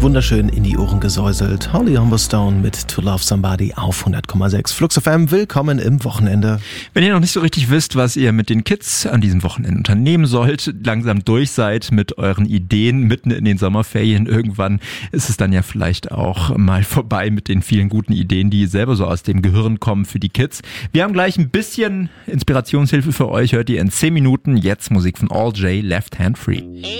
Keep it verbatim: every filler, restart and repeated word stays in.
Wunderschön in die Ohren gesäuselt. Holly Humberstone mit To Love Somebody auf hundert Komma sechs. Flux F M, willkommen im Wochenende. Wenn ihr noch nicht so richtig wisst, was ihr mit den Kids an diesem Wochenende unternehmen sollt, langsam durch seid mit euren Ideen mitten in den Sommerferien, irgendwann ist es dann ja vielleicht auch mal vorbei mit den vielen guten Ideen, die selber so aus dem Gehirn kommen für die Kids. Wir haben gleich ein bisschen Inspirationshilfe für euch, hört ihr in zehn Minuten. Jetzt Musik von All J, Left Hand Free.